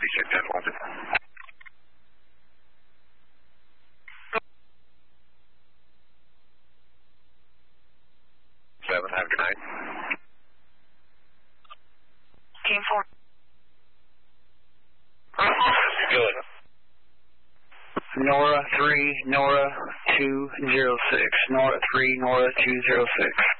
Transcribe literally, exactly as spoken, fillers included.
six ten one. Seven, have a good night. Team four. Good. Nora three, Nora two zero six. Nora three, Nora two zero six.